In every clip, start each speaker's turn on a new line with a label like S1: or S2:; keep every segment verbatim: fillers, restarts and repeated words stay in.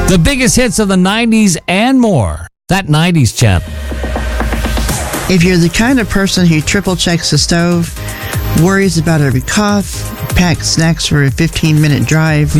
S1: The biggest hits of the nineties and more. That nineties channel.
S2: If you're the kind of person who triple checks the stove, worries about every cough, packs snacks for a fifteen-minute drive,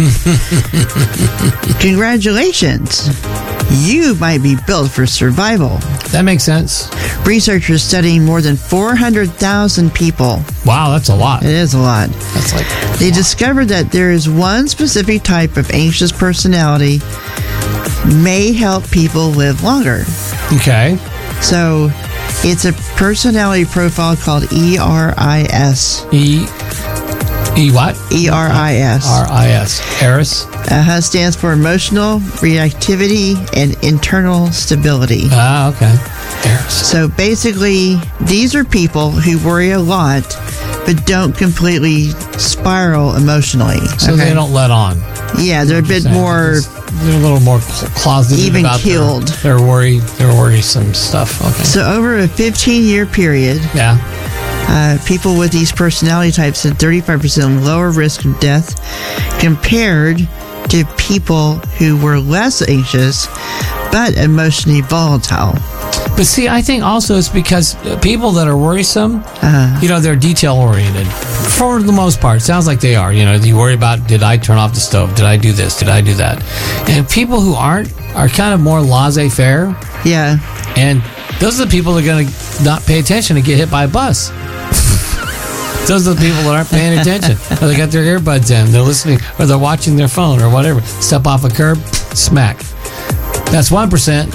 S2: congratulations. You might be built for survival.
S1: That makes sense.
S2: Researchers studying more than four hundred thousand people.
S1: Wow, that's a lot.
S2: It is a lot.
S1: That's like
S2: They discovered that there is one specific type of anxious personality may help people live longer.
S1: Okay.
S2: So it's a personality profile called E R I S.
S1: E E what?
S2: E R I S.
S1: R I S. Eris?
S2: Uh, stands for emotional reactivity and internal stability.
S1: Ah, okay. Eris.
S2: So basically, these are people who worry a lot, but don't completely spiral emotionally.
S1: So
S2: okay?
S1: they don't let on.
S2: Yeah, they're a bit
S1: Saying.
S2: more
S1: They're a little more cl- closeted
S2: even
S1: about
S2: killed.
S1: Their, their worry, their worrisome stuff. Okay.
S2: So over a fifteen-year period,
S1: Yeah.
S2: uh, people with these personality types had thirty-five percent lower risk of death compared to people who were less anxious but emotionally volatile.
S1: But see, I think also it's because people that are worrisome,
S2: Uh,
S1: you know, they're detail oriented for the most part. Sounds like they are. You know, you worry about, did I turn off the stove? Did I do this? Did I do that? And people who aren't are kind of more laissez-faire.
S2: yeah.
S1: And those are the people that are going to not pay attention and get hit by a bus. Those are the people that aren't paying attention. Or they got their earbuds in, they're listening, or they're watching their phone or whatever. Step off a curb, smack. That's one percent.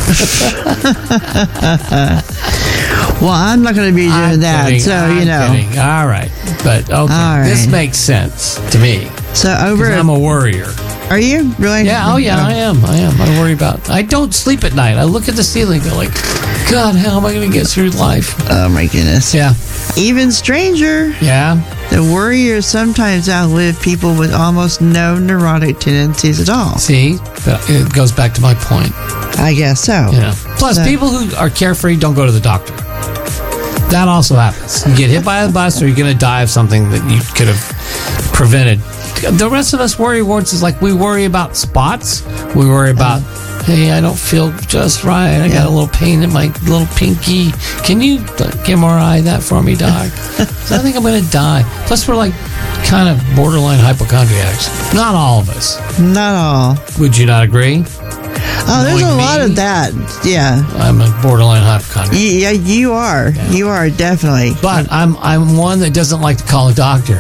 S2: Well, I'm not going to be doing
S1: I'm
S2: that,
S1: kidding,
S2: so,
S1: I'm
S2: you know.
S1: kidding. All right. But, okay,
S2: All right.
S1: this makes sense to me.
S2: So over...
S1: 'Cause I'm a worrier.
S2: Are you? Really?
S1: Yeah, oh yeah, I am. I am. I worry about. I don't sleep at night. I look at the ceiling and go like, God, how am I going to get through life?
S2: Oh, my goodness.
S1: Yeah.
S2: Even stranger,
S1: Yeah.
S2: the worriers sometimes outlive people with almost no neurotic tendencies at all.
S1: See, but it goes back to my point.
S2: I guess so.
S1: You know. Plus,
S2: So-
S1: people who are carefree don't go to the doctor. That also happens. You get hit by a bus, or you're going to die of something that you could have prevented. The rest of us worry warts is like we worry about spots. We worry about, hey, I don't feel just right. I got a little pain in my little pinky. Can you M R I that for me, doc? I think I'm going to die. Plus, we're like kind of borderline hypochondriacs. Not all of us.
S2: Not all.
S1: Would you not agree?
S2: Oh, there's
S1: Knowing
S2: a lot
S1: me,
S2: of that. Yeah.
S1: I'm a borderline hypochondriac.
S2: Y- Yeah, you are. You are, definitely.
S1: But I'm I'm one that doesn't like to call a doctor.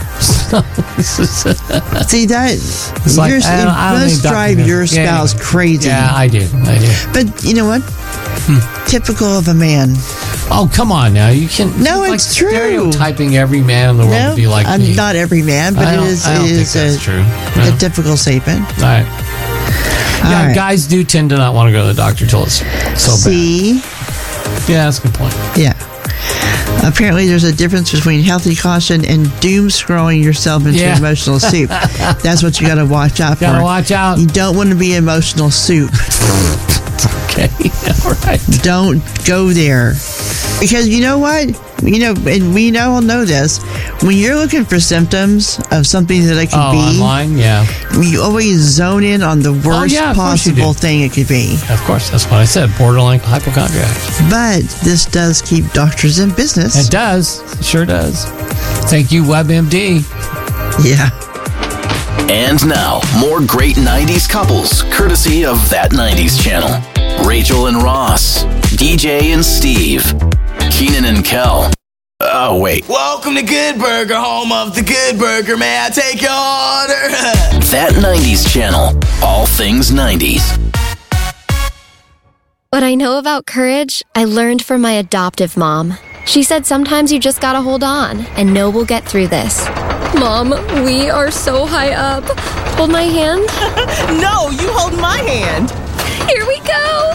S2: See, that
S1: It's like,
S2: your,
S1: I don't- I
S2: it
S1: don't
S2: must
S1: think doctor
S2: drive
S1: knows.
S2: your
S1: Yeah,
S2: spouse
S1: anyway.
S2: crazy.
S1: Yeah, I do. I do.
S2: But you know what? Typical of a man.
S1: Oh, come on now. You can
S2: No,
S1: like
S2: it's true.
S1: stereotyping every man in the world
S2: No,
S1: to be like
S2: I'm
S1: me.
S2: not every man, but
S1: I
S2: it
S1: don't,
S2: is,
S1: I don't
S2: it
S1: think
S2: is
S1: that's
S2: a,
S1: true.
S2: a
S1: No.
S2: typical statement.
S1: All right.
S2: All
S1: Yeah,
S2: right.
S1: guys do tend to not want to go to the doctor till it's so
S2: See?
S1: bad. Yeah, that's a good point.
S2: Yeah. Apparently, there's a difference between healthy caution and doom scrolling yourself into
S1: Yeah.
S2: emotional soup. That's what you got to watch out for.
S1: Gotta watch out.
S2: You don't want to be emotional soup.
S1: Okay. All right.
S2: Don't go there. Because you know what? You know, and we all know this. When you're looking for symptoms of something that it could
S1: Oh,
S2: be,
S1: online? Yeah.
S2: you always zone in on the worst
S1: yeah, of course you
S2: possible
S1: do.
S2: thing it could be.
S1: Of course. That's what I said. Borderline hypochondriac.
S2: But this does keep doctors in business.
S1: It does. It sure does. Thank you, WebMD.
S2: Yeah.
S3: And now, more great nineties couples, courtesy of That nineties Channel. Rachel and Ross, D J and Steve, Keenan and Kel. Oh, wait.
S4: Welcome to Good Burger, home of the Good Burger. May I take your order?
S3: That nineties Channel. All things nineties.
S5: What I know about courage, I learned from my adoptive mom. She said sometimes you just gotta hold on and know we'll get through this. Mom, we are so high up. Hold my hand.
S6: No, you hold my hand.
S5: Here we go.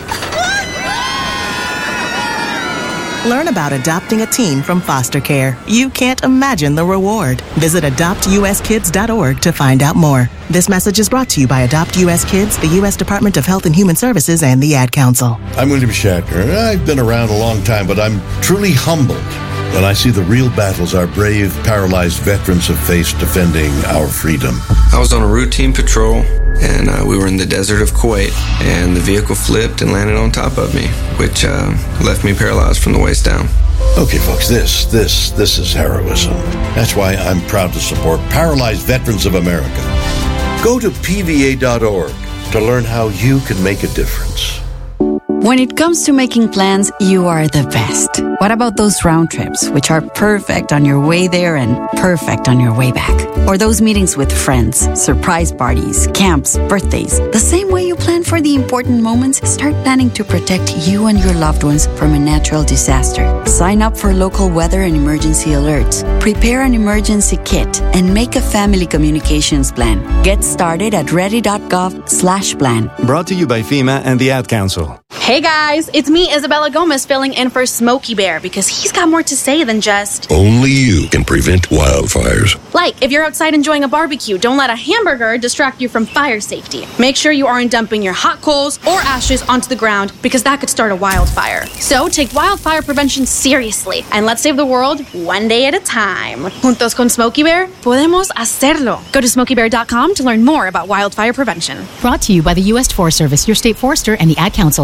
S6: Learn about adopting a teen from foster care. You can't imagine the reward. Visit adopt u s kids dot org to find out more. This message is brought to you by Adopt U S Kids, the U S Department of Health and Human Services, and the Ad Council.
S7: I'm William Shatner. I've been around a long time, but I'm truly humbled when I see the real battles our brave, paralyzed veterans have faced defending our freedom.
S8: I was on a routine patrol, and uh, we were in the desert of Kuwait, and the vehicle flipped and landed on top of me, which uh, left me paralyzed from the waist down.
S7: Okay, folks, this, this, this is heroism. That's why I'm proud to support Paralyzed Veterans of America. Go to P V A dot org to learn how you can make a difference.
S9: When it comes to making plans, you are the best. What about those round trips, which are perfect on your way there and perfect on your way back? Or those meetings with friends, surprise parties, camps, birthdays. The same way you plan for the important moments, start planning to protect you and your loved ones from a natural disaster. Sign up for local weather and emergency alerts. Prepare an emergency kit and make a family communications plan. Get started at ready.gov slash plan.
S10: Brought to you by FEMA and the Ad Council.
S11: Hey guys, it's me, Isabella Gomez, filling in for Smokey Bear because he's got more to say than just...
S12: Only you can prevent wildfires.
S11: Like, if you're outside enjoying a barbecue, don't let a hamburger distract you from fire safety. Make sure you aren't dumping your hot coals or ashes onto the ground because that could start a wildfire. So take wildfire prevention seriously and let's save the world one day at a time. Juntos con Smokey Bear, podemos hacerlo. Go to smokey bear dot com to learn more about wildfire prevention.
S13: Brought to you by the U S Forest Service, your state forester, and the Ad Council.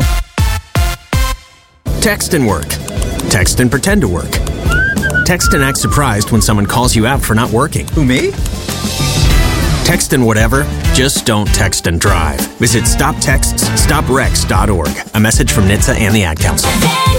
S14: Text and work. Text and pretend to work. Text and act surprised when someone calls you out for not working.
S15: Who, me?
S14: Text and whatever, just don't text and drive. Visit stop texts stop wrecks dot org. A message from N H T S A and the Ad Council.